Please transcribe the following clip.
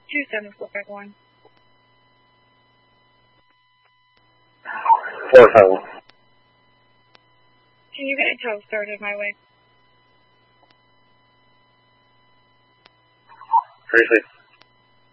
27451. 451. Can you get a tow started my way? Briefly.